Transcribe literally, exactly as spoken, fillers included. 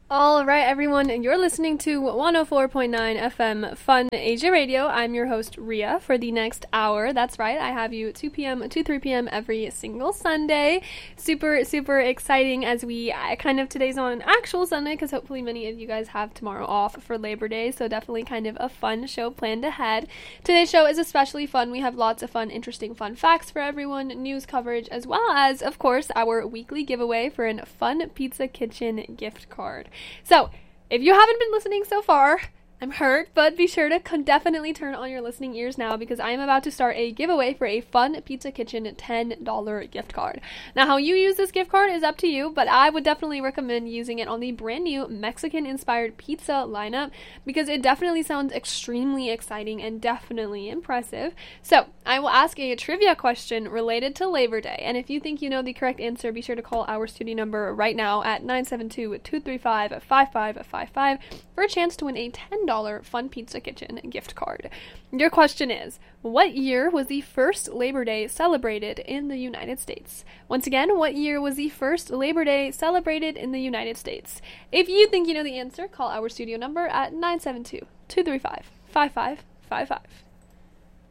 All right, everyone, you're listening to one oh four point nine F M Fun Asia Radio. I'm your host, Ria, for the next hour. That's right, I have you two p.m. to three p.m. every single Sunday. Super, super exciting as we uh, kind of, today's on an actual Sunday, because hopefully many of you guys have tomorrow off for Labor Day, so definitely kind of a fun show planned ahead. Today's show is especially fun. We have lots of fun, interesting, fun facts for everyone, news coverage, as well as, of course, our weekly giveaway for a Fun Pizza Kitchen gift card. So, if you haven't been listening so far, I'm hurt, but be sure to con- definitely turn on your listening ears now, because I am about to start a giveaway for a Fun Pizza Kitchen ten dollars gift card. Now, how you use this gift card is up to you, but I would definitely recommend using it on the brand new Mexican-inspired pizza lineup, because it definitely sounds extremely exciting and definitely impressive. So, I will ask a trivia question related to Labor Day, and if you think you know the correct answer, be sure to call our studio number right now at nine seven two, two three five, five five five five for a chance to win a ten dollars Fun Pizza Kitchen gift card. Your question is, what year was the first Labor Day celebrated in the United States? Once again, what year was the first Labor Day celebrated in the United States? If you think you know the answer, call our studio number at nine seven two, two three five, five five five five.